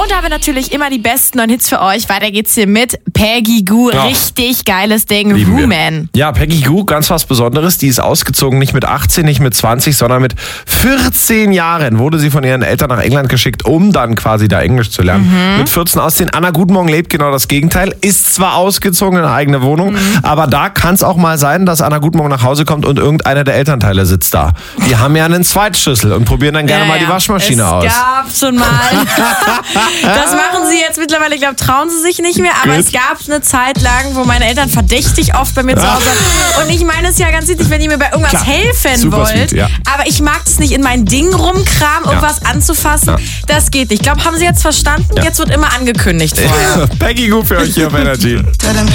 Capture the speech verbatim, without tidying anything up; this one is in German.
Und habe natürlich immer die besten neuen Hits für euch. Weiter geht's hier mit Peggy Gou. Ja. Richtig geiles Ding. Lieben wir. Woman. Ja, Peggy Gou, ganz was Besonderes. Die ist ausgezogen, nicht mit achtzehn, nicht mit zwanzig, sondern mit vierzehn Jahren wurde sie von ihren Eltern nach England geschickt, um dann quasi da Englisch zu lernen. Mhm. Mit vierzehn ausziehen. Anna Gutmorgen lebt genau das Gegenteil. Ist zwar ausgezogen in eine eigene Wohnung, mhm. aber da kann es auch mal sein, dass Anna Gutmorgen nach Hause kommt und irgendeiner der Elternteile sitzt da. Die haben ja einen Zweitschlüssel und probieren dann gerne ja, mal ja. die Waschmaschine es aus. Es gab schon mal. Das machen sie jetzt mittlerweile, ich glaube, trauen sie sich nicht mehr. Aber Gut. es gab eine Zeit lang, wo meine Eltern verdächtig oft bei mir zu Hause waren. Und ich meine es ja ganz wichtig, wenn ihr mir bei irgendwas Klar. helfen Super wollt. sweet, ja. Aber ich mag es nicht, in mein Ding rumkramen, irgendwas ja. anzufassen. Ja. Das geht nicht. Ich glaube, haben sie jetzt verstanden? Ja. Jetzt wird immer angekündigt vorher. Peggy Gou für euch hier auf Energy.